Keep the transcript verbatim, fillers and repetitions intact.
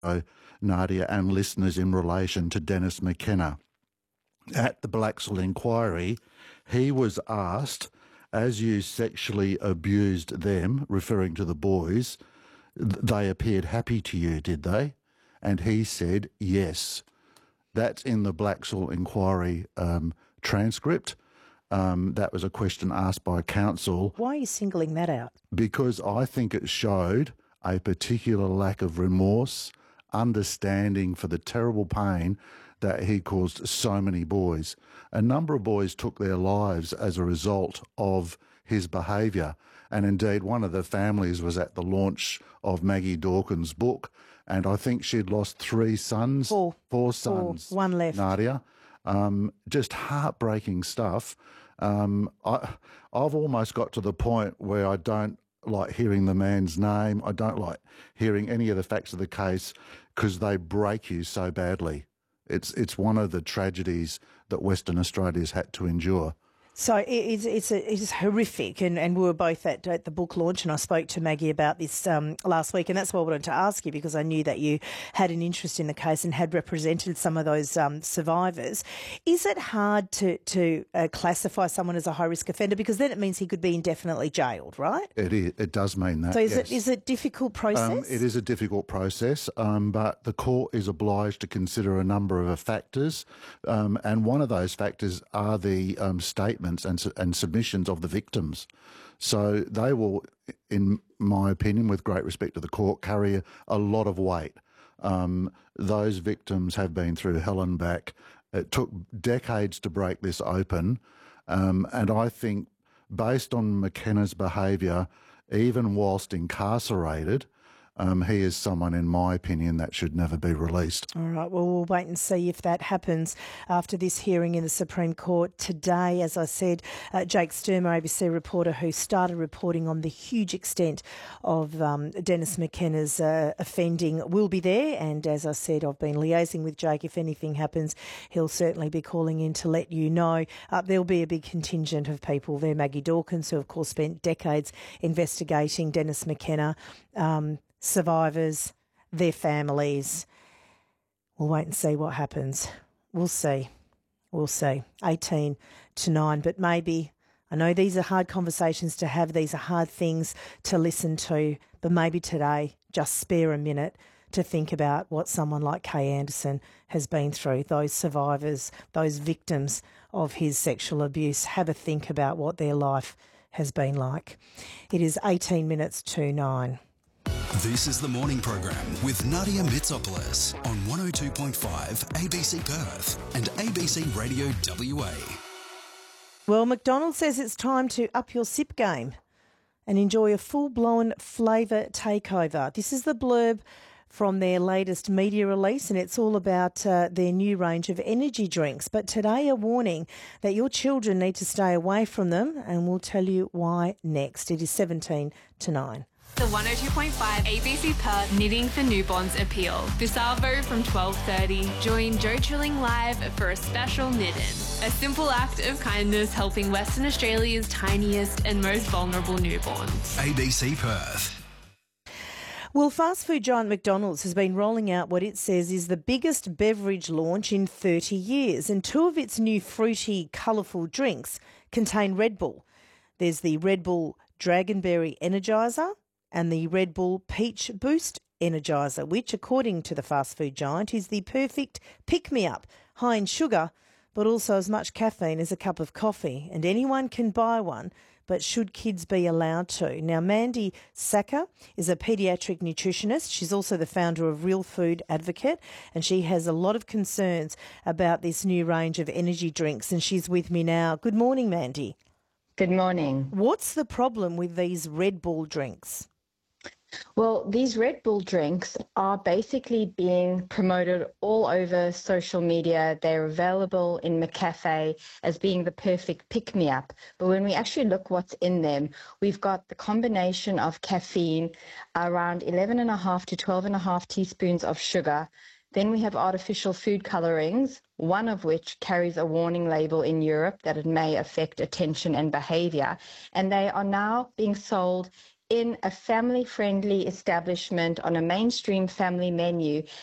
uh, Nadia and listeners in relation to Dennis McKenna. At the Blacksall inquiry, he was asked, as you sexually abused them, referring to the boys, they appeared happy to you, did they? And he said, yes. That's in the Blacksall inquiry um, transcript. Um, that was a question asked by counsel. Why are you singling that out? Because I think it showed a particular lack of remorse, understanding for the terrible pain that he caused so many boys. A number of boys took their lives as a result of his behaviour. And indeed, one of the families was at the launch of Maggie Dawkins' book, and I think she'd lost three sons. Four. Four sons. Four. One left. Nadia. Um, just heartbreaking stuff. Um, I, I've almost got to the point where I don't like hearing the man's name. I don't like hearing any of the facts of the case because they break you so badly. It's it's one of the tragedies that Western Australia's had to endure. So it, it's it's, a, it's horrific, and, and we were both at, at the book launch, and I spoke to Maggie about this um, last week, and that's why I wanted to ask you, because I knew that you had an interest in the case and had represented some of those um, survivors. Is it hard to, to uh, classify someone as a high-risk offender? Because then it means he could be indefinitely jailed, right? It is, it does mean that, So is, yes. it, is it a difficult process? Um, it is a difficult process, um, but the court is obliged to consider a number of factors, um, and one of those factors are the um, statements and, and submissions of the victims. So they will, in my opinion, with great respect to the court, carry a, a lot of weight. Um, those victims have been through hell and back. It took decades to break this open, um, and I think based on McKenna's behaviour, even whilst incarcerated, Um, he is someone, in my opinion, that should never be released. All right, well, we'll wait and see if that happens after this hearing in the Supreme Court today. As I said, uh, Jake Sturmer, A B C reporter who started reporting on the huge extent of um, Dennis McKenna's uh, offending, will be there. And as I said, I've been liaising with Jake. If anything happens, he'll certainly be calling in to let you know. Uh, there'll be a big contingent of people there. Maggie Dawkins, who of course spent decades investigating Dennis McKenna, um, survivors, their families. We'll wait and see what happens. We'll see. We'll see. eighteen to nine, but maybe, I know these are hard conversations to have, these are hard things to listen to, but maybe today just spare a minute to think about what someone like Kay Anderson has been through, those survivors, those victims of his sexual abuse. Have a think about what their life has been like. It is eighteen minutes to nine. This is the morning program with Nadia Mitsopoulos on one oh two point five A B C Perth and A B C Radio W A. Well, McDonald's says it's time to up your sip game and enjoy a full-blown flavour takeover. This is the blurb from their latest media release, and it's all about uh, their new range of energy drinks. But today, a warning that your children need to stay away from them, and we'll tell you why next. It is seventeen to nine. The one oh two point five A B C Perth Knitting for Newborns appeal. This Arvo from twelve thirty. Join Joe Trilling live for a special knit-in. A simple act of kindness helping Western Australia's tiniest and most vulnerable newborns. A B C Perth. Well, fast food giant McDonald's has been rolling out what it says is the biggest beverage launch in thirty years, and two of its new fruity, colourful drinks contain Red Bull. There's the Red Bull Dragonberry Energizer and the Red Bull Peach Boost Energizer, which, according to the fast food giant, is the perfect pick-me-up, high in sugar, but also as much caffeine as a cup of coffee. And anyone can buy one, but should kids be allowed to? Now, Mandy Sacker is a paediatric nutritionist. She's also the founder of Real Food Advocate, and she has a lot of concerns about this new range of energy drinks, and she's with me now. Good morning, Mandy. Good morning. What's the problem with these Red Bull drinks? Well, these Red Bull drinks are basically being promoted all over social media. They're available in McCafe as being the perfect pick-me-up. But when we actually look what's in them, we've got the combination of caffeine, around eleven and a half to twelve and a half teaspoons of sugar. Then we have artificial food colorings, one of which carries a warning label in Europe that it may affect attention and behavior. And they are now being sold in a family-friendly establishment on a mainstream family menu